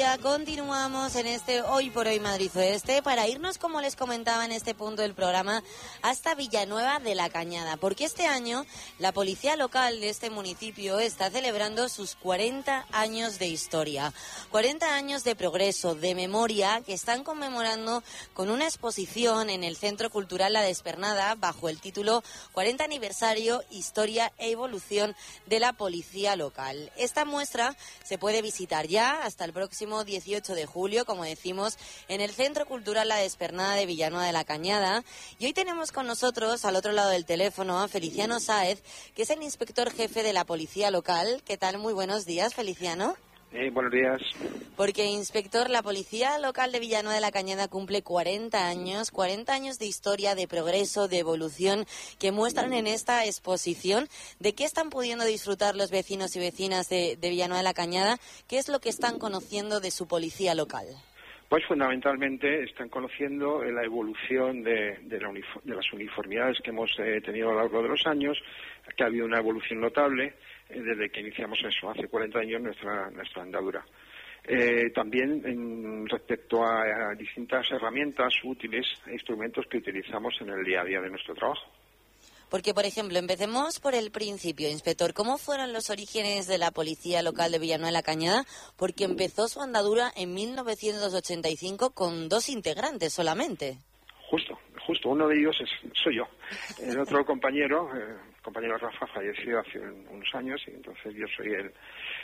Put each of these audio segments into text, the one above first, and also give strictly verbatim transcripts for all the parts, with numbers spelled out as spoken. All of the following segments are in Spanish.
día continuamos en este Hoy por Hoy Madrid Oeste para irnos, como les comentaba en este punto del programa, hasta Villanueva de la Cañada, porque este año la policía local de este municipio está celebrando sus cuarenta años de historia, cuarenta años de progreso, de memoria, que están conmemorando con una exposición en el Centro Cultural La Despernada bajo el título cuarenta aniversario, historia e evolución de la policía local. Esta muestra se puede visitar ya hasta el próximo dieciocho de julio, como decimos, en el Centro Cultural La Despernada de Villanueva de la Cañada. Y hoy tenemos con nosotros, al otro lado del teléfono, a Feliciano Sáez, que es el inspector jefe de la policía local. ¿Qué tal? Muy buenos días, Feliciano. Eh, buenos días. Porque, inspector, la policía local de Villanueva de la Cañada cumple cuarenta años, cuarenta años de historia, de progreso, de evolución, que muestran en esta exposición. ¿De qué están pudiendo disfrutar los vecinos y vecinas de, de Villanueva de la Cañada? ¿Qué es lo que están conociendo de su policía local? Pues fundamentalmente están conociendo la evolución de, de, la de las uniformidades que hemos eh, tenido a lo largo de los años, que ha habido una evolución notable eh, desde que iniciamos eso, hace cuarenta años, nuestra, nuestra andadura. Eh, también en, respecto a, a distintas herramientas útiles e instrumentos que utilizamos en el día a día de nuestro trabajo. Porque, por ejemplo, empecemos por el principio, inspector. ¿Cómo fueron los orígenes de la policía local de Villanueva de la Cañada? Porque empezó su andadura en mil novecientos ochenta y cinco con dos integrantes solamente. Justo, justo. Uno de ellos es, soy yo. El otro compañero, el compañero Rafa, falleció hace unos años y entonces yo soy el,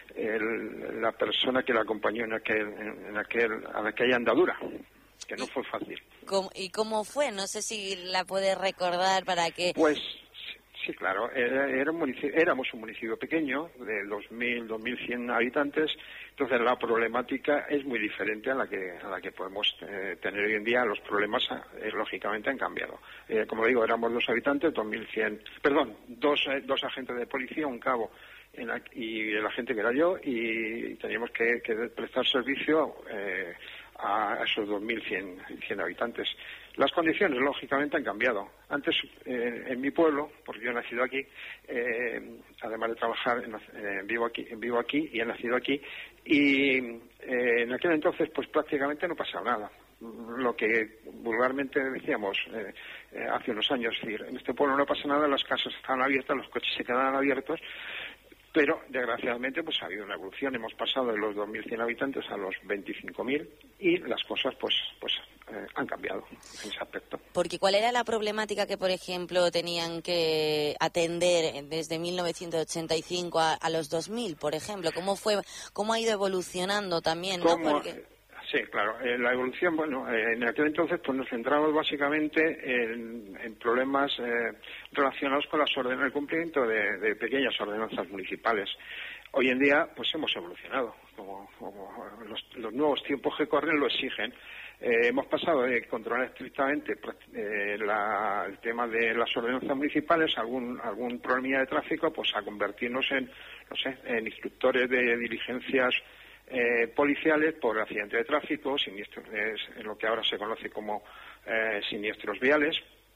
el, la persona que la acompañó en aquel, en aquel, a aquella andadura, que no fue fácil. ¿Cómo, ¿Y cómo fue? No sé si la puedes recordar para que... Pues sí, claro. Era, era un municipio, éramos un municipio pequeño, de dos mil, dos mil cien habitantes, entonces la problemática es muy diferente a la que a la que podemos eh, tener hoy en día. Los problemas, eh, lógicamente, han cambiado. Eh, como digo, éramos dos habitantes, dos mil cien, perdón, dos, eh, dos agentes de policía, un cabo en la, y el agente que era yo, y teníamos que, que prestar servicio eh, a esos dos mil cien habitantes. Las condiciones, lógicamente, han cambiado. Antes, eh, en mi pueblo, porque yo he nacido aquí, eh, además de trabajar, en, eh, vivo aquí, vivo aquí y he nacido aquí, y eh, en aquel entonces, pues prácticamente no pasaba nada. Lo que vulgarmente decíamos eh, eh, hace unos años, es decir, en este pueblo no pasa nada, las casas están abiertas, los coches se quedan abiertos. Pero, desgraciadamente, pues ha habido una evolución. Hemos pasado de los dos mil cien habitantes a los veinticinco mil y las cosas, pues, pues eh, han cambiado en ese aspecto. Porque, ¿cuál era la problemática que, por ejemplo, tenían que atender desde mil novecientos ochenta y cinco a, a los dos mil, por ejemplo? ¿Cómo fue, cómo ha ido evolucionando también, no? Porque... Sí, claro. Eh, la evolución, bueno, eh, en aquel entonces pues nos centramos básicamente en, en problemas eh, relacionados con las órdenes de cumplimiento de, de pequeñas ordenanzas municipales. Hoy en día, pues hemos evolucionado, como, como los, los nuevos tiempos que corren lo exigen. Eh, hemos pasado de controlar estrictamente eh, la, el tema de las ordenanzas municipales, algún algún problema de tráfico, pues a convertirnos en, no sé, en instructores de diligencias Eh, policiales por accidente de tráfico, siniestros, es lo que ahora se conoce como eh, siniestros viales.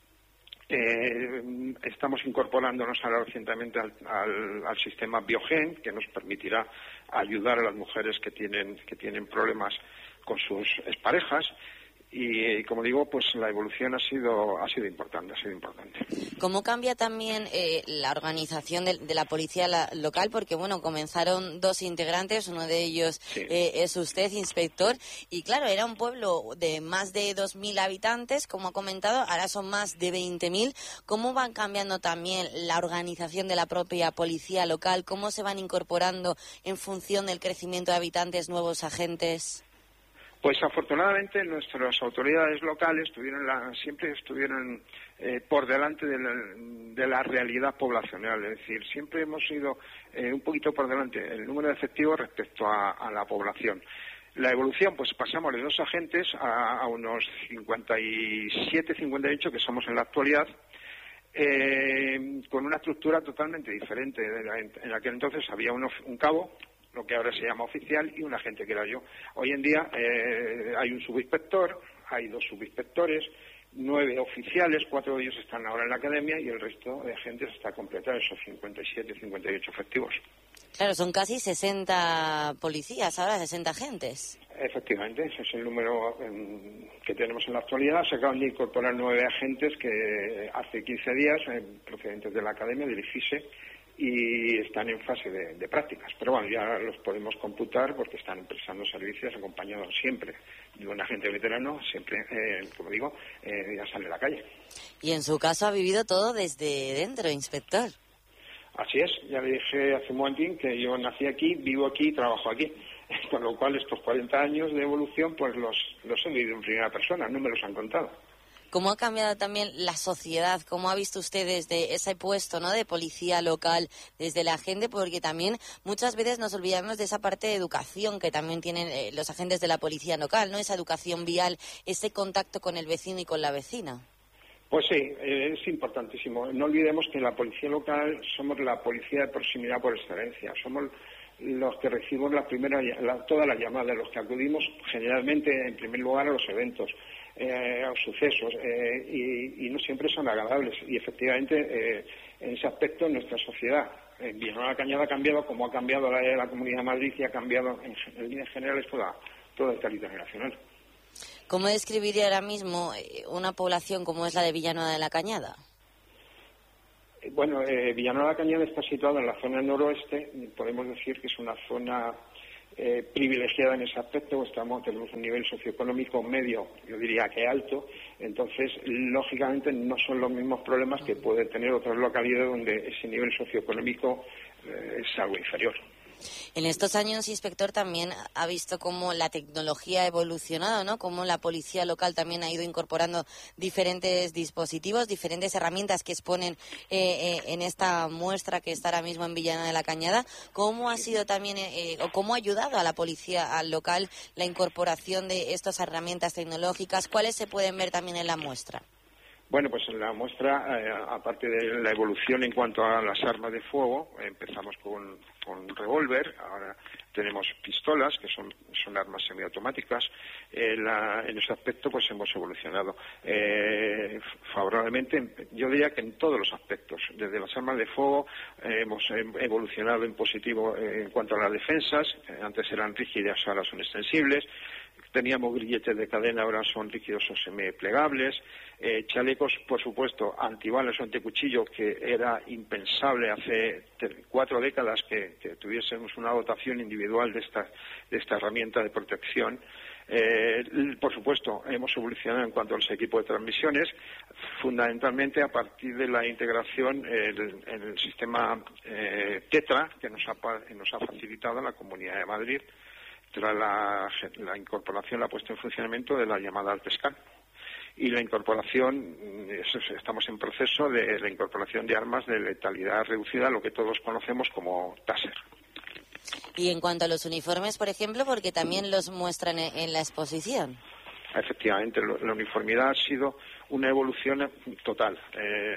Eh, estamos incorporándonos ahora recientemente al, al, al sistema Biogen, que nos permitirá ayudar a las mujeres que tienen que tienen problemas con sus exparejas. Y, como digo, pues la evolución ha sido ha sido importante, ha sido importante. ¿Cómo cambia también eh, la organización de, de la policía la, local? Porque, bueno, comenzaron dos integrantes, uno de ellos sí. eh, es usted, inspector, y claro, era un pueblo de más de dos mil habitantes, como ha comentado, ahora son más de veinte mil. ¿Cómo van cambiando también la organización de la propia policía local? ¿Cómo se van incorporando en función del crecimiento de habitantes nuevos agentes? Pues afortunadamente nuestras autoridades locales estuvieron la, siempre estuvieron eh, por delante de la, de la realidad poblacional, es decir, siempre hemos ido eh, un poquito por delante el número de efectivos respecto a, a la población. La evolución, pues pasamos de dos agentes a, a unos cincuenta y siete, cincuenta y ocho que somos en la actualidad, eh, con una estructura totalmente diferente. En, en aquel entonces había uno, un cabo, lo que ahora se llama oficial, y un agente que era yo. Hoy en día eh, hay un subinspector, hay dos subinspectores, nueve oficiales, cuatro de ellos están ahora en la academia y el resto de agentes está completado, esos cincuenta y siete, cincuenta y ocho efectivos. Claro, son casi sesenta policías ahora, sesenta agentes. Efectivamente, ese es el número eh, que tenemos en la actualidad. Se acaban de incorporar nueve agentes que hace quince días, eh, procedentes de la academia, del IFISE, y están en fase de, de prácticas. Pero bueno, ya los podemos computar porque están prestando servicios acompañados siempre de un agente veterano, siempre, eh, como digo, eh, ya sale a la calle. Y en su caso ha vivido todo desde dentro, inspector. Así es, ya le dije hace un momentín que yo nací aquí, vivo aquí y trabajo aquí. Con lo cual estos cuarenta años de evolución pues los, los he vivido en primera persona, no me los han contado. ¿Cómo ha cambiado también la sociedad? ¿Cómo ha visto usted desde ese puesto, ¿no?, de policía local, desde la gente? Porque también muchas veces nos olvidamos de esa parte de educación que también tienen eh, los agentes de la policía local, ¿no? Esa educación vial, ese contacto con el vecino y con la vecina. Pues sí, eh, es importantísimo. No olvidemos que la policía local somos la policía de proximidad por excelencia. Somos los que recibimos la primera, la, todas las llamadas, los que acudimos generalmente, en primer lugar, a los eventos, eh, a los sucesos, eh, y, y no siempre son agradables. Y efectivamente, eh, en ese aspecto, nuestra sociedad, en Villanueva de la Cañada, ha cambiado como ha cambiado la, la Comunidad de Madrid y ha cambiado en, en líneas generales toda, todo el territorio nacional. ¿Cómo describiría ahora mismo una población como es la de Villanueva de la Cañada? Bueno, eh, Villanueva de la Cañada está situada en la zona noroeste. Podemos decir que es una zona eh, privilegiada en ese aspecto. Estamos, tenemos un nivel socioeconómico medio, yo diría que alto. Entonces, lógicamente, no son los mismos problemas que puede tener otras localidades donde ese nivel socioeconómico eh, es algo inferior. En estos años, inspector, también ha visto cómo la tecnología ha evolucionado, ¿no? Cómo la policía local también ha ido incorporando diferentes dispositivos, diferentes herramientas que exponen eh, eh, en esta muestra que está ahora mismo en Villanueva de la Cañada. ¿Cómo ha sido también, eh, o cómo ha ayudado a la policía al local la incorporación de estas herramientas tecnológicas? ¿Cuáles se pueden ver también en la muestra? Bueno, pues en la muestra, eh, aparte de la evolución en cuanto a las armas de fuego, empezamos con, con revólver, ahora tenemos pistolas, que son, son armas semiautomáticas. Eh, la, en ese aspecto pues hemos evolucionado eh, favorablemente, yo diría que en todos los aspectos. Desde las armas de fuego eh, hemos evolucionado en positivo eh, en cuanto a las defensas, eh, antes eran rígidas, ahora son extensibles. Teníamos grilletes de cadena, ahora son rígidos o semiplegables. Eh, chalecos, por supuesto, antibalas o anticuchillo, que era impensable hace cuatro décadas que, que tuviésemos una dotación individual de esta, de esta herramienta de protección. Eh, por supuesto, hemos evolucionado en cuanto a los equipos de transmisiones, fundamentalmente a partir de la integración en el, el sistema eh, TETRA, que nos ha, nos ha facilitado la Comunidad de Madrid, tras la, la incorporación, la puesta en funcionamiento de la llamada Altescan. Y la incorporación, estamos en proceso de la incorporación de armas de letalidad reducida, lo que todos conocemos como Taser. Y en cuanto a los uniformes, por ejemplo, porque también los muestran en la exposición. Efectivamente, la uniformidad ha sido una evolución total. Eh,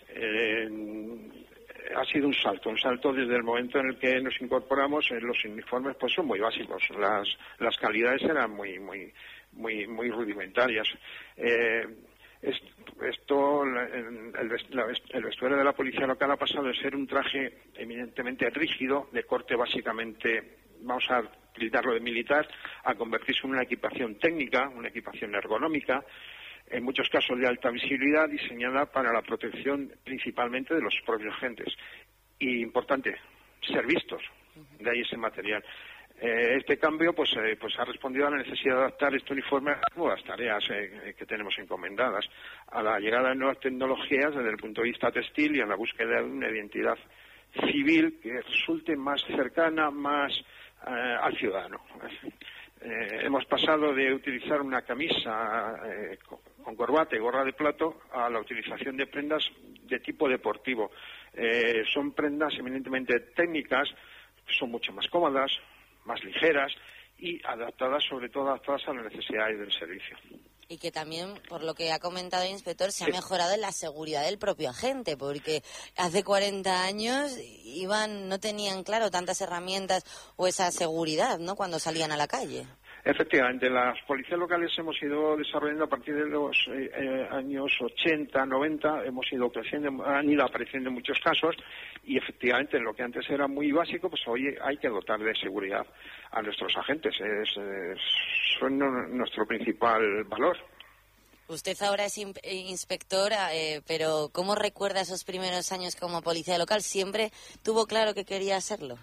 eh, ha sido un salto, un salto desde el momento en el que nos incorporamos. En los uniformes pues son muy básicos, las, las calidades eran muy muy muy muy rudimentarias. Eh, es, esto, el, el vestuario de la policía local ha pasado de ser un traje eminentemente rígido, de corte básicamente, vamos a tildarlo de militar, a convertirse en una equipación técnica, una equipación ergonómica, en muchos casos de alta visibilidad, diseñada para la protección principalmente de los propios agentes. Y importante, ser vistos, de ahí ese material. Eh, este cambio pues, eh, pues ha respondido a la necesidad de adaptar este uniforme a las nuevas tareas eh, que tenemos encomendadas, a la llegada de nuevas tecnologías desde el punto de vista textil y a la búsqueda de una identidad civil que resulte más cercana, más eh, al ciudadano. Eh, hemos pasado de utilizar una camisa eh, con corbata y gorra de plato a la utilización de prendas de tipo deportivo. Eh, son prendas eminentemente técnicas, son mucho más cómodas, más ligeras y adaptadas, sobre todo adaptadas a las necesidades del servicio. Y que también, por lo que ha comentado el inspector, se sí. ha mejorado en la seguridad del propio agente, porque hace cuarenta años iban, no tenían, claro, tantas herramientas o esa seguridad, ¿no?, cuando salían a la calle. Efectivamente, las policías locales hemos ido desarrollando a partir de los eh, eh, años ochenta, noventa, hemos ido creciendo, han ido apareciendo muchos casos y efectivamente en lo que antes era muy básico, pues hoy hay que dotar de seguridad a nuestros agentes, es, es, son nuestro principal valor. Usted ahora es inspector, eh, pero ¿cómo recuerda esos primeros años como policía local? ¿Siempre tuvo claro que quería hacerlo?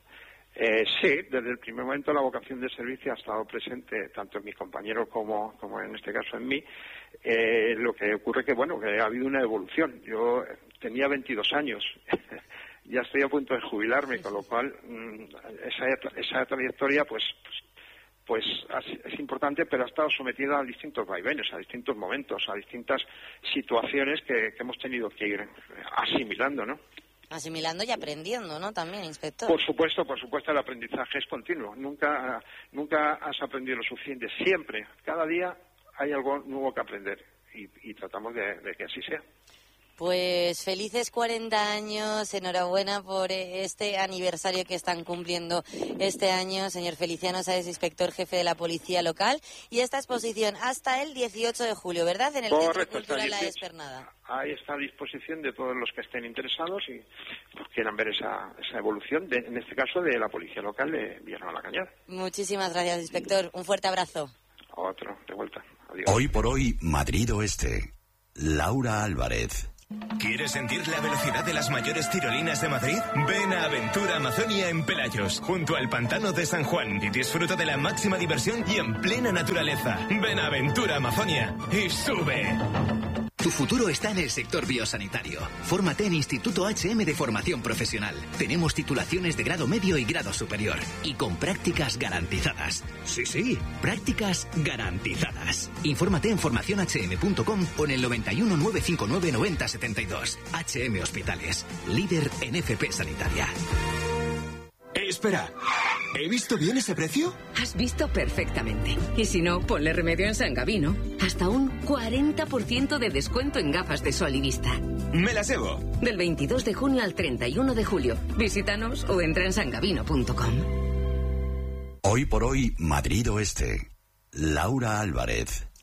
Eh, sí, desde el primer momento la vocación de servicio ha estado presente tanto en mi compañero como, como en este caso en mí. Eh, lo que ocurre que, bueno, que ha habido una evolución. Yo tenía veintidós años, ya estoy a punto de jubilarme, con lo cual esa, esa trayectoria pues, pues, pues es importante, pero ha estado sometida a distintos vaivenes, a distintos momentos, a distintas situaciones que, que hemos tenido que ir asimilando, ¿no? Asimilando y aprendiendo, ¿no? También, inspector. Por supuesto, por supuesto, el aprendizaje es continuo. Nunca, nunca has aprendido lo suficiente. Siempre, cada día hay algo nuevo que aprender y, y tratamos de, de que así sea. Pues felices cuarenta años, enhorabuena por este aniversario que están cumpliendo este año, señor Feliciano Sáez, inspector jefe de la Policía Local, y esta exposición hasta el dieciocho de julio, ¿verdad? En el Correcto, Centro Cultural La Espernada. Ahí está a disposición de todos los que estén interesados y pues, quieran ver esa, esa evolución, de, en este caso, de la Policía Local de Villanueva de la Cañada. Muchísimas gracias, inspector. Un fuerte abrazo. Otro, de vuelta. Adiós. Hoy por hoy, Madrid Oeste. Laura Álvarez. ¿Quieres sentir la velocidad de las mayores tirolinas de Madrid? Ven a Aventura Amazonia en Pelayos, junto al pantano de San Juan, y disfruta de la máxima diversión y en plena naturaleza. Ven a Aventura Amazonia y sube. Tu futuro está en el sector biosanitario. Fórmate en Instituto H M de Formación Profesional. Tenemos titulaciones de grado medio y grado superior. Y con prácticas garantizadas. Sí, sí, prácticas garantizadas. Infórmate en formación h m punto com o en el noventa y uno, novecientos cincuenta y nueve, noventa setenta y dos. H M Hospitales, líder en F P sanitaria. Espera, ¿he visto bien ese precio? Has visto perfectamente. Y si no, ponle remedio en San Gabino. Hasta un cuarenta por ciento de descuento en gafas de sol y vista. Me las llevo. Del veintidós de junio al treinta y uno de julio. Visítanos o entra en sangabino punto com. Hoy por hoy, Madrid Oeste. Laura Álvarez.